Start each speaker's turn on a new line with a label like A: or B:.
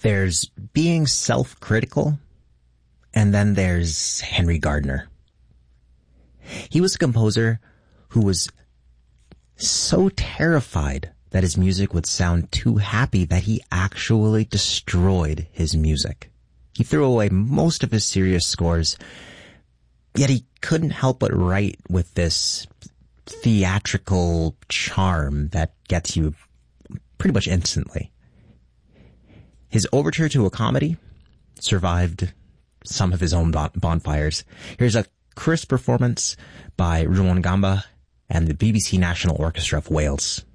A: There's being self-critical, and then there's Henry Gardner. He was a composer who was so terrified that his music would sound too happy that he actually destroyed his music. He threw away most of his serious scores, yet he couldn't help but write with this theatrical charm that gets you pretty much instantly. His overture to a comedy survived some of his own bonfires. Here's a crisp performance by Ruon Gamba and the BBC National Orchestra of Wales.